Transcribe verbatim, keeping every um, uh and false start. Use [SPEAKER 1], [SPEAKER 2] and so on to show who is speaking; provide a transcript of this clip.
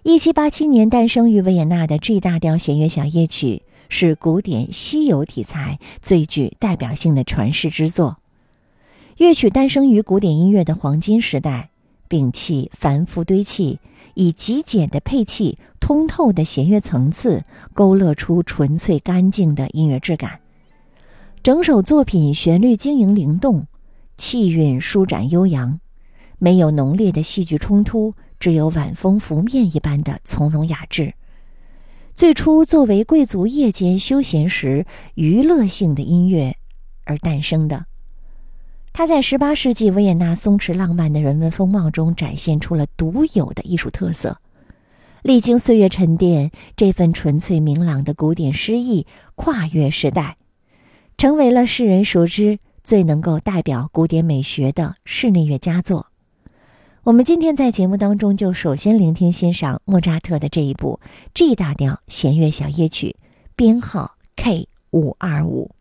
[SPEAKER 1] 一七八七年诞生于维也纳的 G 大调弦乐小夜曲是古典稀有题材最具代表性的传世之作。乐曲诞生于古典音乐的黄金时代，摒弃繁复堆砌，以极简的配器、通透的弦乐层次，勾勒出纯粹干净的音乐质感。整首作品旋律晶莹灵动，气韵舒展悠扬，没有浓烈的戏剧冲突，只有晚风拂面一般的从容雅致。最初作为贵族夜间休闲时娱乐性的音乐而诞生的，它在十八世纪维也纳松弛浪漫的人文风貌中展现出了独有的艺术特色。历经岁月沉淀，这份纯粹明朗的古典诗意跨越时代，成为了世人熟知最能够代表古典美学的室内乐佳作。我们今天在节目当中就首先聆听欣赏莫扎特的这一部 G 大调弦乐小夜曲，编号 K 五二五。